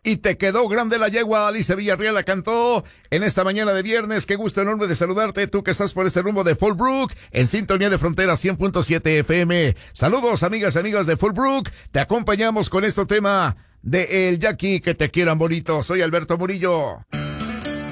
y te quedó grande la yegua. Alicia Villarreal la cantó en esta mañana de viernes. Qué gusto enorme de saludarte, tú que estás por este rumbo de Fallbrook, en sintonía de Frontera 100.7 FM. Saludos, amigas y amigos de Fallbrook. Te acompañamos con este tema de El Jackie, que te quieran bonito. Soy Alberto Murillo.